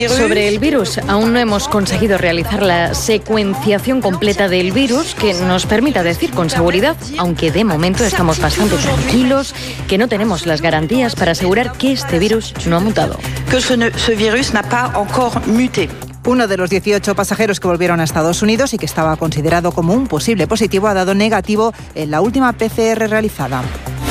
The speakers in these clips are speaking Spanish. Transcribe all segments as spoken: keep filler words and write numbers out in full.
Sobre el virus, aún no hemos conseguido realizar la secuenciación completa del virus que nos permita decir con seguridad, aunque de momento estamos bastante tranquilos, que no tenemos las garantías para asegurar que este virus no ha mutado. Que ce, ne, ce virus n'a pas encore muté. Uno de los dieciocho pasajeros que volvieron a Estados Unidos y que estaba considerado como un posible positivo ha dado negativo en la última P C R realizada.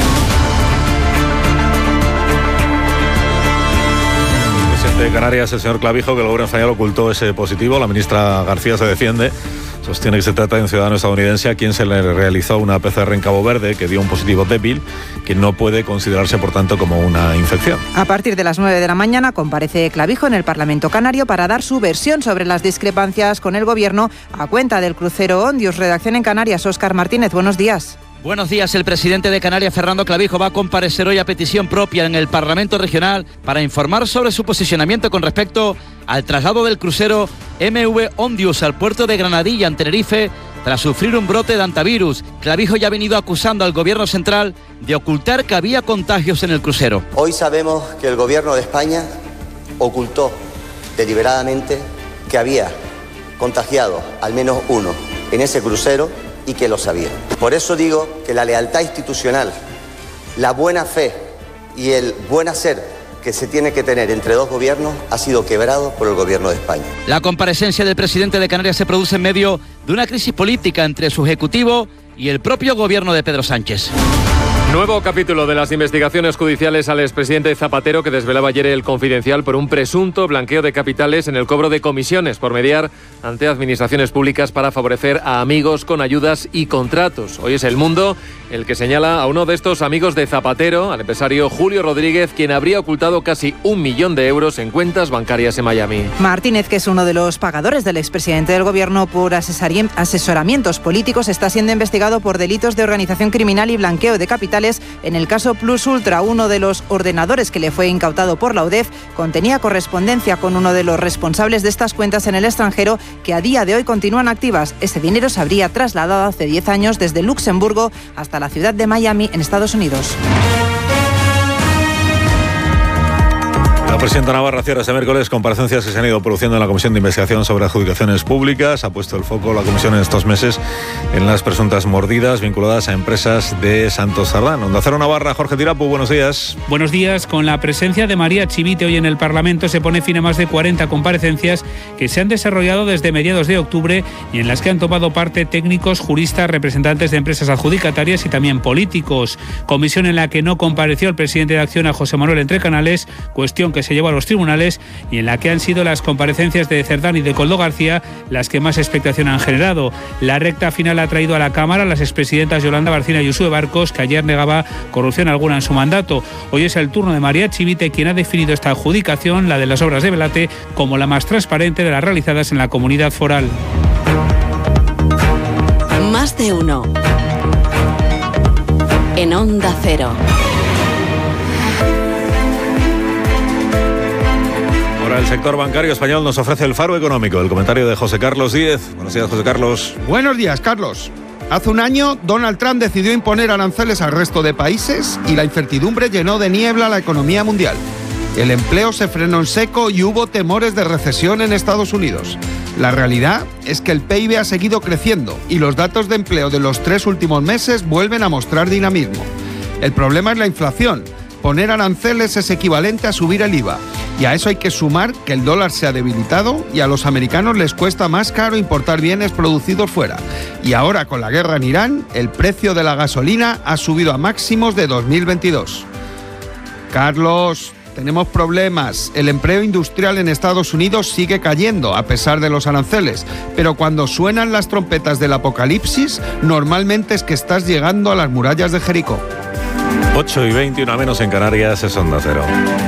De Canarias, el señor Clavijo, que el gobierno español ocultó ese positivo. La ministra García se defiende. Sostiene que se trata de un ciudadano estadounidense a quien se le realizó una P C R en Cabo Verde que dio un positivo débil, que no puede considerarse, por tanto, como una infección. A partir de las nueve de la mañana comparece Clavijo en el Parlamento Canario para dar su versión sobre las discrepancias con el gobierno a cuenta del crucero Ondius. Redacción en Canarias, Óscar Martínez, buenos días. Buenos días. El presidente de Canarias, Fernando Clavijo, va a comparecer hoy a petición propia en el Parlamento Regional para informar sobre su posicionamiento con respecto al traslado del crucero M V Ondius al puerto de Granadilla, en Tenerife, tras sufrir un brote de hantavirus. Clavijo ya ha venido acusando al gobierno central de ocultar que había contagios en el crucero. Hoy sabemos que el gobierno de España ocultó deliberadamente que había contagiado al menos uno en ese crucero y que lo sabía. Por eso digo que la lealtad institucional, la buena fe y el buen hacer que se tiene que tener entre dos gobiernos ha sido quebrado por el gobierno de España. La comparecencia del presidente de Canarias se produce en medio de una crisis política entre su ejecutivo y el propio gobierno de Pedro Sánchez. Nuevo capítulo de las investigaciones judiciales al expresidente Zapatero, que desvelaba ayer El Confidencial por un presunto blanqueo de capitales en el cobro de comisiones por mediar ante administraciones públicas para favorecer a amigos con ayudas y contratos. Hoy es El Mundo el que señala a uno de estos amigos de Zapatero, al empresario Julio Rodríguez, quien habría ocultado casi un millón de euros en cuentas bancarias en Miami. Martínez, que es uno de los pagadores del expresidente del gobierno por asesoramientos políticos, está siendo investigado por delitos de organización criminal y blanqueo de capitales. En el caso Plus Ultra, uno de los ordenadores que le fue incautado por la U D E F contenía correspondencia con uno de los responsables de estas cuentas en el extranjero, que a día de hoy continúan activas. Ese dinero se habría trasladado hace diez años desde Luxemburgo hasta la ciudad de Miami, en Estados Unidos. La presidenta Navarra cierra este miércoles comparecencias que se han ido produciendo en la Comisión de Investigación sobre Adjudicaciones Públicas. Ha puesto el foco la comisión en estos meses en las presuntas mordidas vinculadas a empresas de Santos Cerdán. Onda Cero Navarra, Jorge Tirapu, buenos días. Buenos días. Con la presencia de María Chivite hoy en el Parlamento se pone fin a más de cuarenta comparecencias que se han desarrollado desde mediados de octubre y en las que han tomado parte técnicos, juristas, representantes de empresas adjudicatarias y también políticos. Comisión en la que no compareció el presidente de Acciona, José Manuel Entrecanales, cuestión que se llevó a los tribunales, y en la que han sido las comparecencias de Cerdán y de Coldo García las que más expectación han generado. La recta final ha traído a la Cámara a las expresidentas Yolanda Barcina y Uxue Barcos, que ayer negaba corrupción alguna en su mandato. Hoy es el turno de María Chivite, quien ha definido esta adjudicación, la de las obras de Velate, como la más transparente de las realizadas en la comunidad foral. Más de uno. En Onda Cero. El sector bancario español nos ofrece el faro económico, el comentario de José Carlos Díez. Buenos días, José Carlos. Buenos días, Carlos. Hace un año, Donald Trump decidió imponer aranceles al resto de países y la incertidumbre llenó de niebla la economía mundial. El empleo se frenó en seco y hubo temores de recesión en Estados Unidos. La realidad es que el P I B ha seguido creciendo y los datos de empleo de los tres últimos meses vuelven a mostrar dinamismo. El problema es la inflación. Poner aranceles es equivalente a subir el I V A. Y a eso hay que sumar que el dólar se ha debilitado y a los americanos les cuesta más caro importar bienes producidos fuera. Y ahora, con la guerra en Irán, el precio de la gasolina ha subido a máximos de dos mil veintidós. Carlos, tenemos problemas. El empleo industrial en Estados Unidos sigue cayendo a pesar de los aranceles. Pero cuando suenan las trompetas del apocalipsis, normalmente es que estás llegando a las murallas de Jericó. ocho y veinte, una menos en Canarias, es Onda Cero.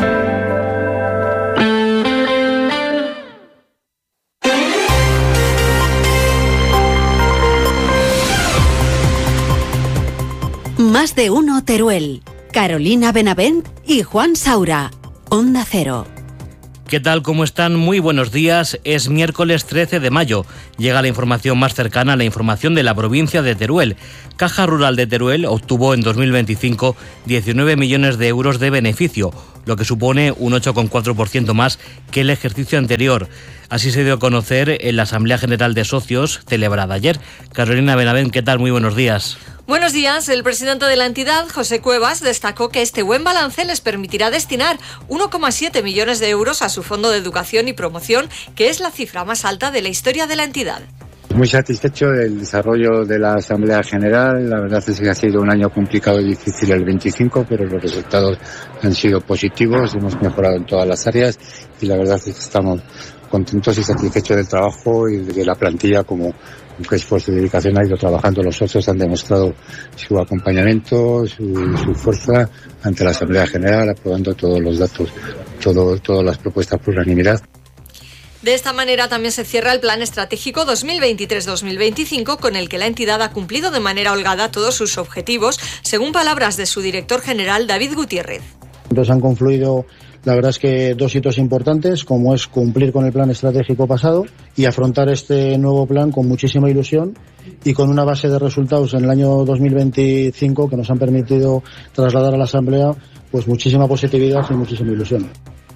Más de uno Teruel. Carolina Benavent y Juan Saura. Onda Cero. ¿Qué tal? ¿Cómo están? Muy buenos días. Es miércoles trece de mayo. Llega la información más cercana a la información de la provincia de Teruel. Caja Rural de Teruel obtuvo en dos mil veinticinco diecinueve millones de euros de beneficio, lo que supone un ocho coma cuatro por ciento más que el ejercicio anterior. Así se dio a conocer en la Asamblea General de Socios celebrada ayer. Carolina Benavent, ¿qué tal? Muy buenos días. Buenos días. El presidente de la entidad, José Cuevas, destacó que este buen balance les permitirá destinar uno coma siete millones de euros a su fondo de educación y promoción, que es la cifra más alta de la historia de la entidad. Muy satisfecho del desarrollo de la Asamblea General. La verdad es que ha sido un año complicado y difícil el veinticinco, pero los resultados han sido positivos, hemos mejorado en todas las áreas y la verdad es que estamos contentos y satisfechos del trabajo y de la plantilla, como con qué esfuerzo y dedicación ha ido trabajando. Los socios han demostrado su acompañamiento, su, su fuerza ante la Asamblea General, aprobando todos los datos, todo, todas las propuestas por unanimidad. De esta manera también se cierra el Plan Estratégico dos mil veintitrés dos mil veinticinco, con el que la entidad ha cumplido de manera holgada todos sus objetivos, según palabras de su director general, David Gutiérrez. Entonces han confluido, la verdad es que dos hitos importantes, como es cumplir con el plan estratégico pasado y afrontar este nuevo plan con muchísima ilusión y con una base de resultados en el año dos mil veinticinco que nos han permitido trasladar a la Asamblea pues muchísima positividad y muchísima ilusión.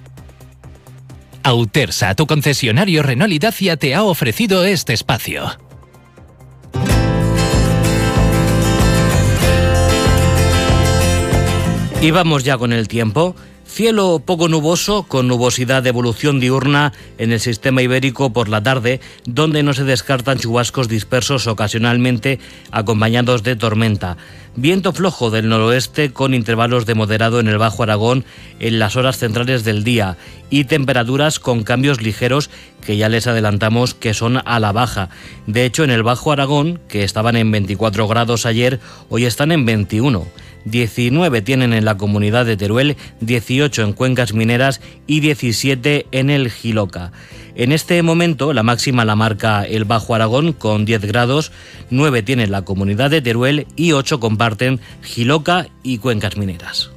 Autersa, tu concesionario Renault y Dacia, te ha ofrecido este espacio. Y vamos ya con el tiempo. Cielo poco nuboso, con nubosidad de evolución diurna en el sistema ibérico por la tarde, donde no se descartan chubascos dispersos ocasionalmente acompañados de tormenta. Viento flojo del noroeste con intervalos de moderado en el Bajo Aragón en las horas centrales del día y temperaturas con cambios ligeros que ya les adelantamos que son a la baja. De hecho, en el Bajo Aragón, que estaban en veinticuatro grados ayer, hoy están en veintiuno. diecinueve tienen en la comunidad de Teruel, dieciocho en Cuencas Mineras y diecisiete en el Jiloca. En este momento la máxima la marca el Bajo Aragón con diez grados, nueve tiene la comunidad de Teruel y ocho comparten Jiloca y Cuencas Mineras.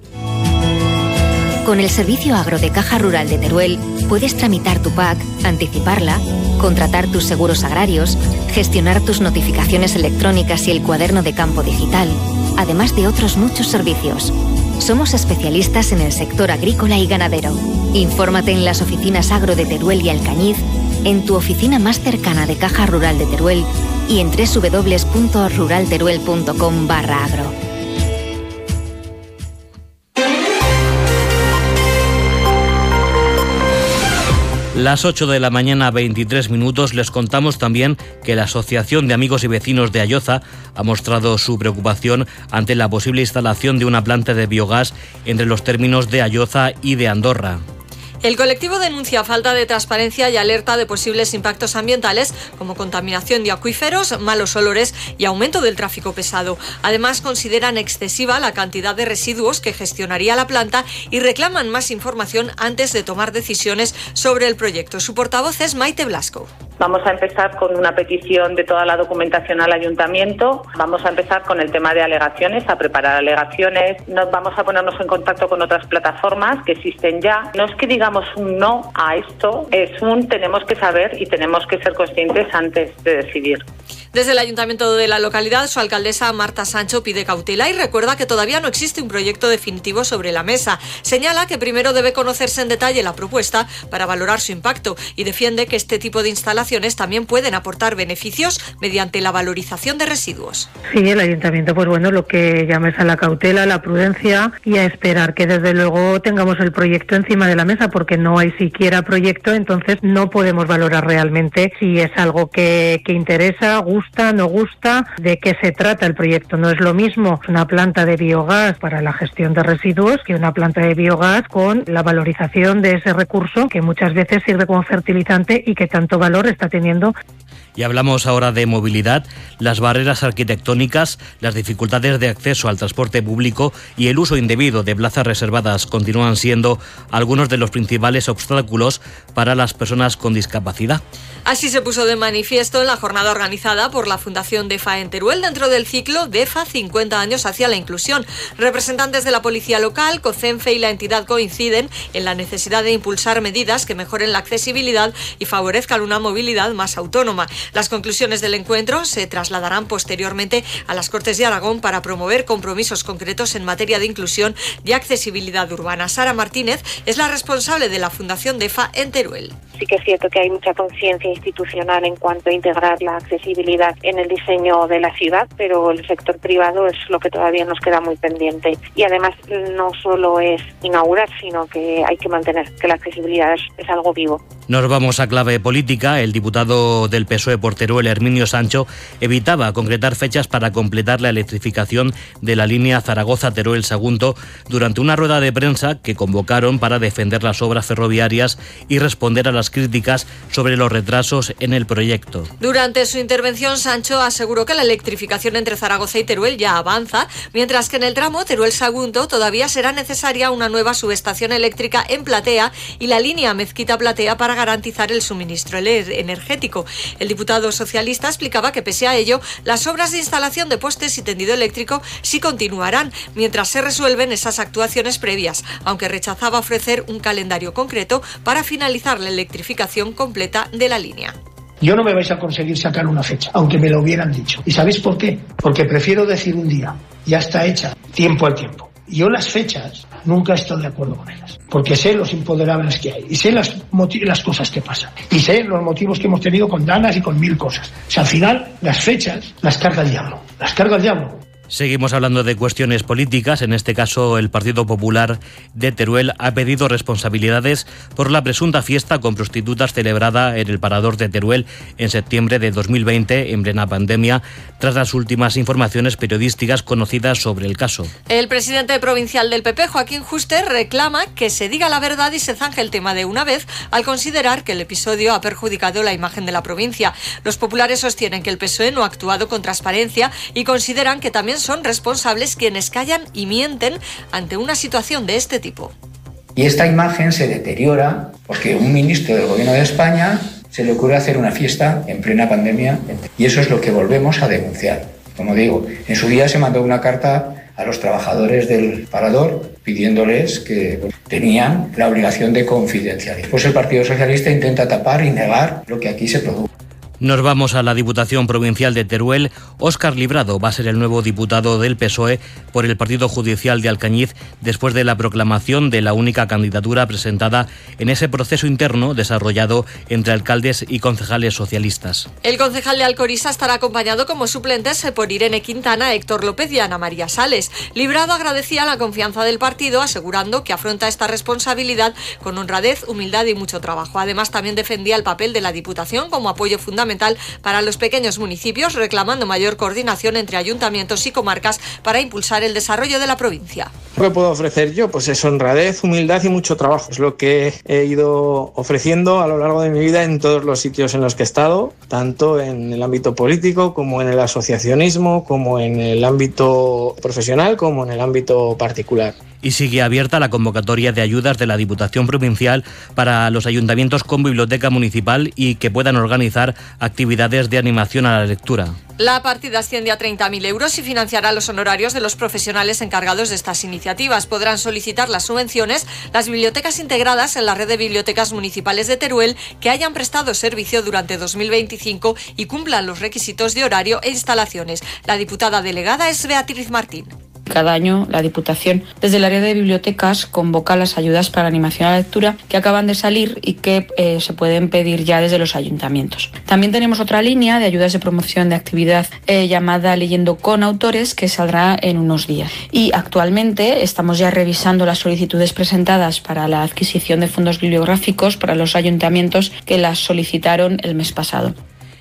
Con el servicio agro de Caja Rural de Teruel puedes tramitar tu P A C, anticiparla, contratar tus seguros agrarios, gestionar tus notificaciones electrónicas y el cuaderno de campo digital, además de otros muchos servicios. Somos especialistas en el sector agrícola y ganadero. Infórmate en las oficinas agro de Teruel y Alcañiz, en tu oficina más cercana de Caja Rural de Teruel y en doble u doble u doble u punto ruralteruel punto com barra agro. Las ocho de la mañana, veintitrés minutos, les contamos también que la Asociación de Amigos y Vecinos de Ayoza ha mostrado su preocupación ante la posible instalación de una planta de biogás entre los términos de Ayoza y de Andorra. El colectivo denuncia falta de transparencia y alerta de posibles impactos ambientales como contaminación de acuíferos, malos olores y aumento del tráfico pesado. Además, consideran excesiva la cantidad de residuos que gestionaría la planta y reclaman más información antes de tomar decisiones sobre el proyecto. Su portavoz es Maite Blasco. Vamos a empezar con una petición de toda la documentación al ayuntamiento. Vamos a empezar con el tema de alegaciones, a preparar alegaciones. Nos vamos a ponernos en contacto con otras plataformas que existen ya. No es que digamos un no a esto, es un tenemos que saber y tenemos que ser conscientes antes de decidir. Desde el ayuntamiento de la localidad, su alcaldesa Marta Sancho pide cautela y recuerda que todavía no existe un proyecto definitivo sobre la mesa. Señala que primero debe conocerse en detalle la propuesta para valorar su impacto y defiende que este tipo de instalaciones también pueden aportar beneficios mediante la valorización de residuos. Sí, el ayuntamiento, pues bueno, lo que llama es a la cautela, a la prudencia y a esperar que desde luego tengamos el proyecto encima de la mesa, porque no hay siquiera proyecto, entonces no podemos valorar realmente si es algo que, que interesa, gusta, no gusta, de qué se trata el proyecto. No es lo mismo una planta de biogás para la gestión de residuos que una planta de biogás con la valorización de ese recurso que muchas veces sirve como fertilizante y que tanto valor está teniendo. Y hablamos ahora de movilidad. Las barreras arquitectónicas, las dificultades de acceso al transporte público y el uso indebido de plazas reservadas continúan siendo algunos de los principales obstáculos para las personas con discapacidad. Así se puso de manifiesto en la jornada organizada por la Fundación DEFA en Teruel dentro del ciclo DEFA cincuenta años hacia la inclusión. Representantes de la policía local, COCENFE y la entidad coinciden en la necesidad de impulsar medidas que mejoren la accesibilidad y favorezcan una movilidad más autónoma. Las conclusiones del encuentro se trasladarán posteriormente a las Cortes de Aragón para promover compromisos concretos en materia de inclusión y accesibilidad urbana. Sara Martínez es la responsable de la Fundación DEFA en Teruel. Sí que es cierto que hay mucha conciencia institucional en cuanto a integrar la accesibilidad en el diseño de la ciudad, pero el sector privado es lo que todavía nos queda muy pendiente. Y además no solo es inaugurar, sino que hay que mantener que la accesibilidad es, es algo vivo. Nos vamos a clave política. El diputado del P S O E por Teruel, Herminio Sancho, evitaba concretar fechas para completar la electrificación de la línea Zaragoza-Teruel-Sagunto durante una rueda de prensa que convocaron para defender las obras ferroviarias y responder a las críticas sobre los retrasos en el proyecto. Durante su intervención, Sancho aseguró que la electrificación entre Zaragoza y Teruel ya avanza, mientras que en el tramo Teruel-Sagunto todavía será necesaria una nueva subestación eléctrica en Platea y la línea Mezquita-Platea para garantizar el suministro energético. El diputado socialista explicaba que pese a ello, las obras de instalación de postes y tendido eléctrico sí continuarán, mientras se resuelven esas actuaciones previas, aunque rechazaba ofrecer un calendario concreto para finalizar la electrificación completa de la línea. Yo no me vais a conseguir sacar una fecha, aunque me lo hubieran dicho. ¿Y sabéis por qué? Porque prefiero decir un día, ya está hecha, tiempo al tiempo. Yo las fechas nunca estoy de acuerdo con ellas, porque sé los imponderables que hay, y sé las, las cosas que pasan, y sé los motivos que hemos tenido con danas y con mil cosas. O sea, al final, las fechas las carga el diablo, las carga el diablo. Seguimos hablando de cuestiones políticas. En este caso, el Partido Popular de Teruel ha pedido responsabilidades por la presunta fiesta con prostitutas celebrada en el Parador de Teruel en septiembre de dos mil veinte, en plena pandemia, tras las últimas informaciones periodísticas conocidas sobre el caso. El presidente provincial del P P, Joaquín Juste, reclama que se diga la verdad y se zanje el tema de una vez, al considerar que el episodio ha perjudicado la imagen de la provincia. Los populares sostienen que el P S O E no ha actuado con transparencia y consideran que también son responsables quienes callan y mienten ante una situación de este tipo. Y esta imagen se deteriora porque un ministro del Gobierno de España se le ocurre hacer una fiesta en plena pandemia, y eso es lo que volvemos a denunciar. Como digo, en su día se mandó una carta a los trabajadores del Parador pidiéndoles que tenían la obligación de confidencialidad. Pues el Partido Socialista intenta tapar y negar lo que aquí se produjo. Nos vamos a la Diputación Provincial de Teruel. Óscar Librado va a ser el nuevo diputado del P S O E por el Partido Judicial de Alcañiz después de la proclamación de la única candidatura presentada en ese proceso interno desarrollado entre alcaldes y concejales socialistas. El concejal de Alcoriza estará acompañado como suplentes por Irene Quintana, Héctor López y Ana María Sales. Librado agradecía la confianza del partido, asegurando que afronta esta responsabilidad con honradez, humildad y mucho trabajo. Además, también defendía el papel de la Diputación como apoyo fundamental para los pequeños municipios, reclamando mayor coordinación entre ayuntamientos y comarcas para impulsar el desarrollo de la provincia. ¿Qué puedo ofrecer yo? Pues es honradez, humildad y mucho trabajo. Es lo que he ido ofreciendo a lo largo de mi vida en todos los sitios en los que he estado, tanto en el ámbito político como en el asociacionismo, como en el ámbito profesional, como en el ámbito particular. Y sigue abierta la convocatoria de ayudas de la Diputación Provincial para los ayuntamientos con biblioteca municipal y que puedan organizar actividades de animación a la lectura. La partida asciende a treinta mil euros y financiará los honorarios de los profesionales encargados de estas iniciativas. Podrán solicitar las subvenciones las bibliotecas integradas en la red de bibliotecas municipales de Teruel que hayan prestado servicio durante dos mil veinticinco y cumplan los requisitos de horario e instalaciones. La diputada delegada es Beatriz Martín. Cada año la Diputación, desde el área de bibliotecas, convoca las ayudas para animación a la lectura que acaban de salir y que eh, se pueden pedir ya desde los ayuntamientos. También tenemos otra línea de ayudas de promoción de actividad eh, llamada Leyendo con Autores, que saldrá en unos días. Y actualmente estamos ya revisando las solicitudes presentadas para la adquisición de fondos bibliográficos para los ayuntamientos que las solicitaron el mes pasado.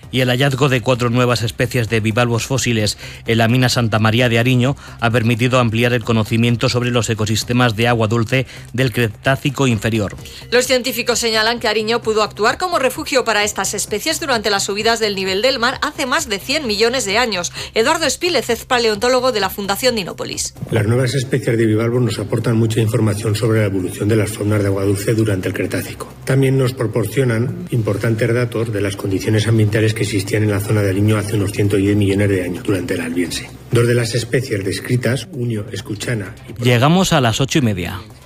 y el hallazgo de cuatro nuevas especies de bivalvos fósiles en la mina Santa María de Ariño ha permitido ampliar el conocimiento sobre los ecosistemas de agua dulce del Cretácico inferior. Los científicos señalan que Ariño pudo actuar como refugio para estas especies durante las subidas del nivel del mar hace más de cien millones de años. Eduardo Espílez es paleontólogo de la Fundación Dinópolis. Las nuevas especies de bivalvos nos aportan mucha información sobre la evolución de las faunas de agua dulce durante el Cretácico. También nos proporcionan importantes datos de las condiciones ambientales que existían en la zona de Ariño hace unos ciento diez millones de años durante el Albiense. Dos de las especies descritas, Unio escuchana y... Llegamos a las ocho y media.